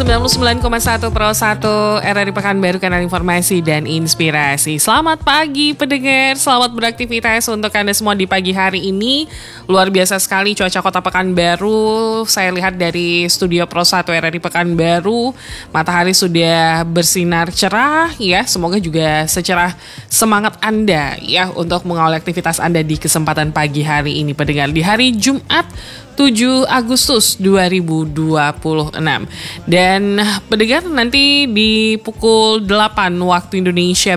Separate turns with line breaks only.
99,1 Pro 1 RRI Pekanbaru, kanal informasi dan inspirasi. Selamat pagi pendengar, selamat beraktivitas untuk Anda semua di pagi hari ini. Luar biasa sekali cuaca kota Pekanbaru. Saya lihat dari studio Pro 1 RRI Pekanbaru, matahari sudah bersinar cerah ya. Semoga juga secerah semangat Anda ya untuk mengawali aktivitas Anda di kesempatan pagi hari ini pendengar. Di hari Jumat 7 Agustus 2026. Dan pendengar, nanti di pukul 8 waktu Indonesia